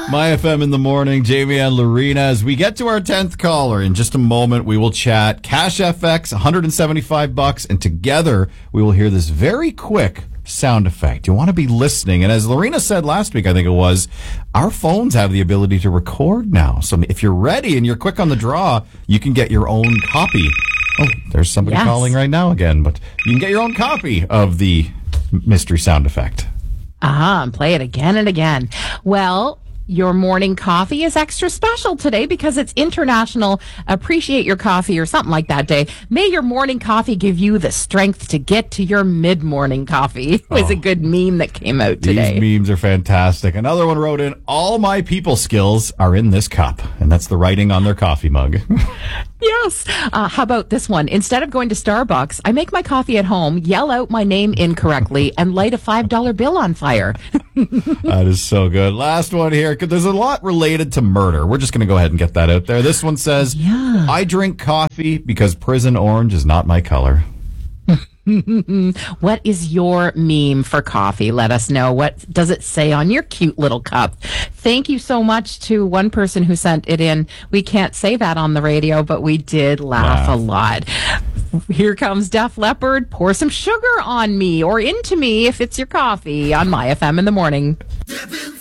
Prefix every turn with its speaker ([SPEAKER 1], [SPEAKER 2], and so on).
[SPEAKER 1] My FM in the morning, Jamie and Lorena. As we get to our 10th caller in just a moment, we will chat Cash FX, $175, and together we will hear this very quick sound effect. You want to be listening. And as Lorena said last week, I think it was, our phones have the ability to record now. So if you're ready and you're quick on the draw, you can get your own copy. Oh, there's somebody calling right now again, but you can get your own copy of the mystery sound effect.
[SPEAKER 2] And play it again and again. Well, your morning coffee is extra special today because it's International Appreciate Your Coffee or something like that day. May your morning coffee give you the strength to get to your mid-morning coffee. It was a good meme that came out today.
[SPEAKER 1] These memes are fantastic. Another one wrote in, all my people skills are in this cup. And that's the writing on their coffee mug.
[SPEAKER 2] Yes. How about this one? Instead of going to Starbucks, I make my coffee at home, yell out my name incorrectly, and light a $5 bill on fire.
[SPEAKER 1] That is so good. Last one here, because there's a lot related to murder. We're just going to go ahead and get that out there. This one says, I drink coffee because prison orange is not my color.
[SPEAKER 2] What is your meme for coffee? Let us know. What does it say on your cute little cup? Thank you so much to one person who sent it in. We can't say that on the radio, but we did laugh a lot. Here comes Def Leppard. Pour some sugar on me or into me if it's your coffee on My FM in the morning.